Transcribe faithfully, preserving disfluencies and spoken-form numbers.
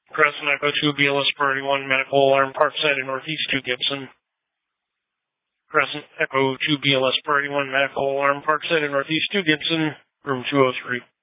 Present Echo two B L S Priority one, Medical Alarm, Parkside and Northeast two Gibson. Present Echo two B L S Priority one, Medical Alarm, Parkside and Northeast two Gibson, room two oh three.